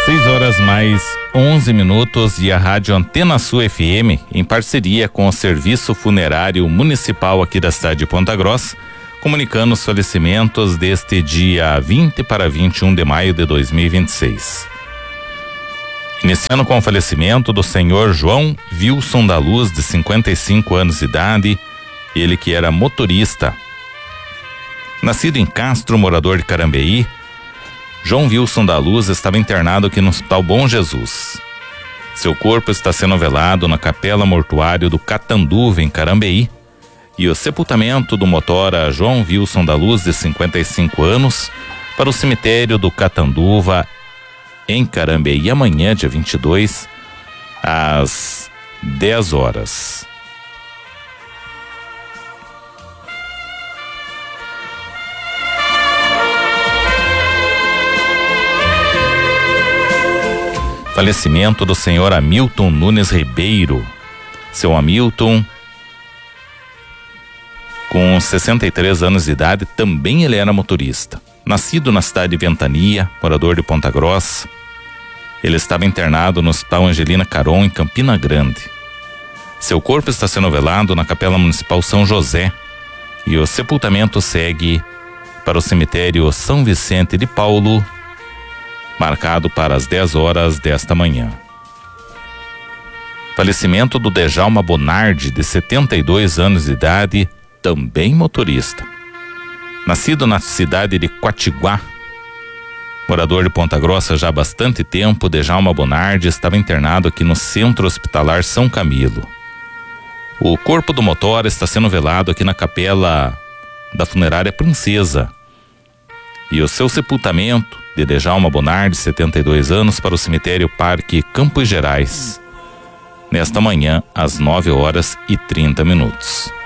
6h mais 11 e a Rádio Antena Sul FM, em parceria com o Serviço Funerário Municipal aqui da cidade de Ponta Grossa, comunicando os falecimentos deste dia 20 para 21 de maio de 2026. Iniciando com o falecimento do senhor João Wilson da Luz, de 55 anos de idade, ele que era motorista. Nascido em Castro, morador de Carambeí, João Wilson da Luz estava internado aqui no Hospital Bom Jesus. Seu corpo está sendo velado na Capela Mortuário do Catanduva, em Carambeí, e o sepultamento do motora João Wilson da Luz, de 55 anos, para o cemitério do Catanduva, em Carambeí, amanhã, dia 22, às 10 horas. Falecimento do senhor Hamilton Nunes Ribeiro. Seu Hamilton, com 63 anos de idade, também ele era motorista. Nascido na cidade de Ventania, morador de Ponta Grossa, ele estava internado no Hospital Angelina Caron, em Campina Grande. Seu corpo está sendo velado na Capela Municipal São José e o sepultamento segue para o cemitério São Vicente de Paulo, marcado para as 10 horas desta manhã. Falecimento do Dejalma Bonardi, de 72 anos de idade, também motorista. Nascido na cidade de Quatiguá, morador de Ponta Grossa já há bastante tempo, Dejalma Bonardi estava internado aqui no Centro Hospitalar São Camilo. O corpo do motor está sendo velado aqui na Capela da Funerária Princesa. E o seu sepultamento de Dejalma Bonardi, 72 anos, para o cemitério Parque Campos Gerais, nesta manhã, às 9h30.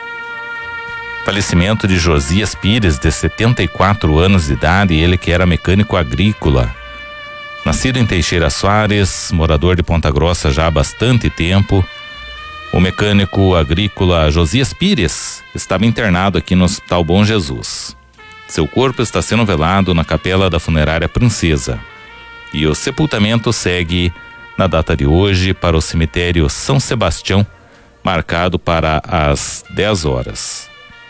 Falecimento de Josias Pires, de 74 anos de idade, ele que era mecânico agrícola. Nascido em Teixeira Soares, morador de Ponta Grossa já há bastante tempo, o mecânico agrícola Josias Pires estava internado aqui no Hospital Bom Jesus. Seu corpo está sendo velado na Capela da Funerária Princesa e o sepultamento segue na data de hoje para o cemitério São Sebastião, marcado para as 10 horas.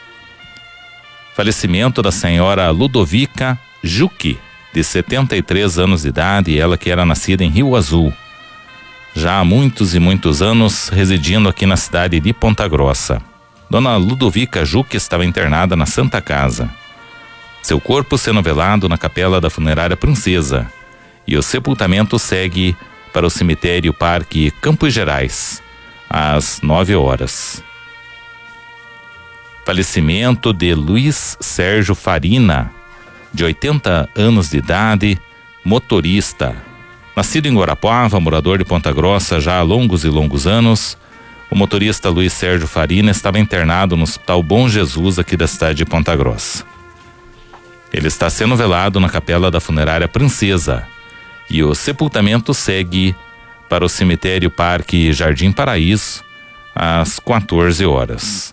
Falecimento da senhora Ludovica Juque, de 73 anos de idade, ela que era nascida em Rio Azul. Já há muitos e muitos anos residindo aqui na cidade de Ponta Grossa. Dona Ludovica Juque estava internada na Santa Casa. Seu corpo sendo velado na Capela da Funerária Princesa e o sepultamento segue para o cemitério Parque Campos Gerais, às 9 horas. Falecimento de Luiz Sérgio Farina, de 80 anos de idade, motorista. Nascido em Guarapuava, morador de Ponta Grossa já há longos e longos anos, o motorista Luiz Sérgio Farina estava internado no Hospital Bom Jesus, aqui da cidade de Ponta Grossa. Ele está sendo velado na Capela da Funerária Princesa e o sepultamento segue para o cemitério Parque Jardim Paraíso, às 14 horas.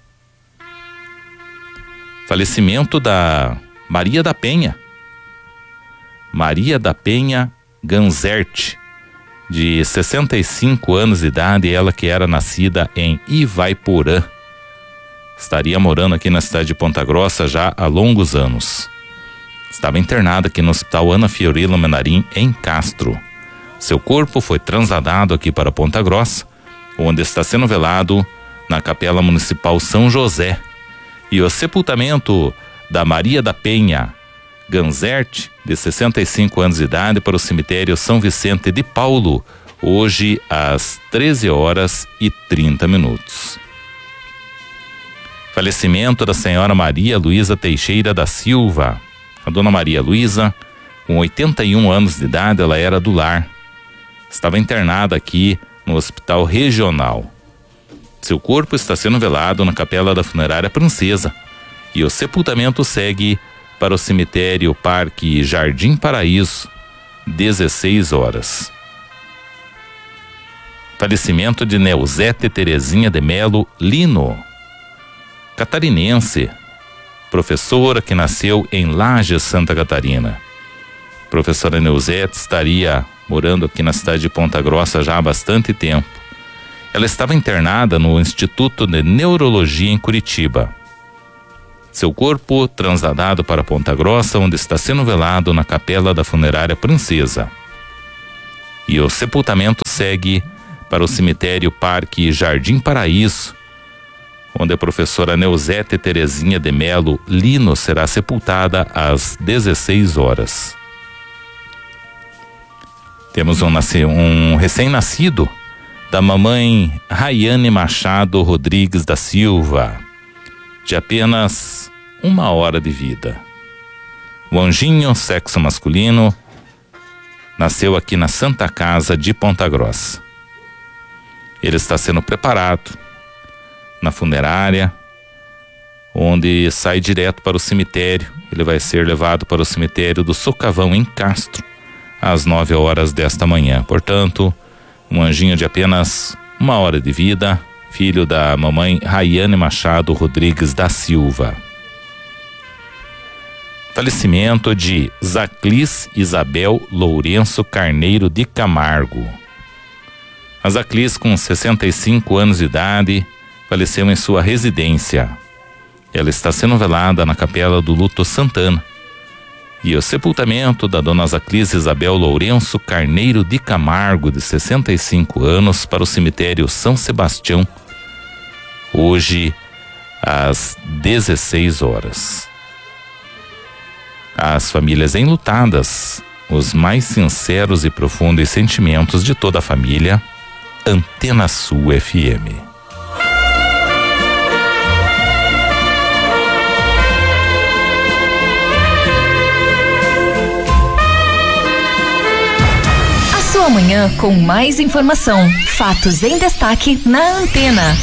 Falecimento da Maria da Penha. Maria da Penha Ganzert, de 65 anos de idade, ela que era nascida em Ivaiporã. Estaria morando aqui na cidade de Ponta Grossa já há longos anos. Estava internada aqui no Hospital Ana Fiorilo Menarim, em Castro. Seu corpo foi trasladado aqui para Ponta Grossa, onde está sendo velado na Capela Municipal São José. E o sepultamento da Maria da Penha Ganzert, de 65 anos de idade, para o cemitério São Vicente de Paulo, hoje às 13h30. Falecimento da senhora Maria Luísa Teixeira da Silva. A dona Maria Luísa, com 81 anos de idade, ela era do lar. Estava internada aqui no Hospital Regional. Seu corpo está sendo velado na Capela da Funerária Princesa e o sepultamento segue para o cemitério Parque Jardim Paraíso, 16 horas. Falecimento de Neuzete Terezinha de Melo Lino, catarinense, professora que nasceu em Lages, Santa Catarina. Professora Neuzete estaria morando aqui na cidade de Ponta Grossa já há bastante tempo. Ela estava internada no Instituto de Neurologia em Curitiba. Seu corpo trasladado para Ponta Grossa, onde está sendo velado na capela da funerária Princesa. E o sepultamento segue para o cemitério Parque Jardim Paraíso, onde a professora Neuzete Terezinha de Melo Lino será sepultada às 16 horas. Temos um recém-nascido da mamãe Rayane Machado Rodrigues da Silva, de apenas 1 hora de vida. O anjinho, sexo masculino, nasceu aqui na Santa Casa de Ponta Grossa. Ele está sendo preparado na funerária, onde sai direto para o cemitério. Ele vai ser levado para o cemitério do Socavão, em Castro, às 9 horas desta manhã. Portanto, um anjinho de apenas 1 hora de vida, filho da mamãe Rayane Machado Rodrigues da Silva. Falecimento de Zaclis Isabel Lourenço Carneiro de Camargo. A Zaclis, com 65 anos de idade, faleceu em sua residência. Ela está sendo velada na Capela do Luto Santana. E o sepultamento da dona Zaclis Isabel Lourenço Carneiro de Camargo, de 65 anos, para o cemitério São Sebastião, hoje às 16 horas. As famílias enlutadas, os mais sinceros e profundos sentimentos de toda a família. Antena Sul FM. Sua manhã com mais informação, fatos em destaque na Antena.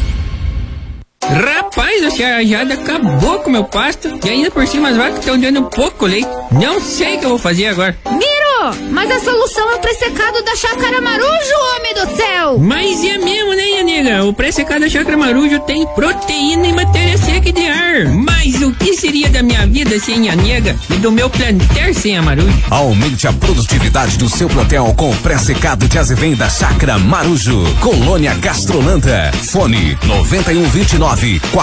Rapaz, a charajada acabou com meu pasto e ainda por cima as vacas estão dando pouco leite. Não sei o que eu vou fazer agora. Miro, mas a solução é o pré-secado da Chácara Marujo, homem do céu! Mas é mesmo, né, minha nega? O pré-secado da Chácara Marujo tem proteína e matéria seca de ar. Mas o que seria da minha vida sem a nega e do meu plantel sem a Marujo? Aumente a produtividade do seu plantel com o pré-secado de azevém da Chácara Marujo. Colônia Gastrolanda. Fone 9129